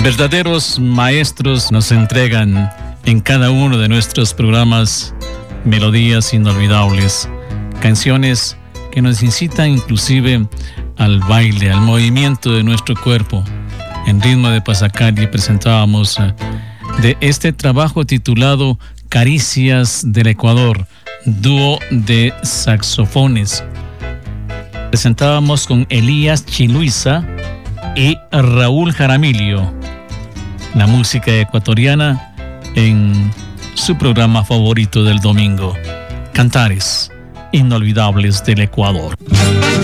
Verdaderos maestros nos entregan en cada uno de nuestros programas melodías inolvidables, canciones que nos incitan inclusive al baile, al movimiento de nuestro cuerpo. En Ritmo de Pasacalle presentábamos de este trabajo titulado Caricias del Ecuador, dúo de saxofones. Presentábamos con Elías Chiluiza y Raúl Jaramillo la música ecuatoriana en su programa favorito del domingo, Cantares Inolvidables del Ecuador.